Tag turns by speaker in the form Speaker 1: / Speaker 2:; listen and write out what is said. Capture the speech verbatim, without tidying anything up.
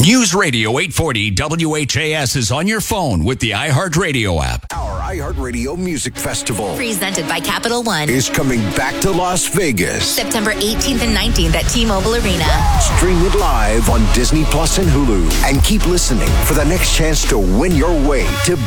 Speaker 1: News Radio eight forty W H A S is on your phone with the iHeartRadio app.
Speaker 2: Our iHeartRadio Music Festival
Speaker 3: presented by Capital One
Speaker 2: is coming back to Las Vegas.
Speaker 3: September eighteenth and nineteenth at T-Mobile Arena.
Speaker 2: Stream it live on Disney Plus and Hulu. And keep listening for the next chance to win your way to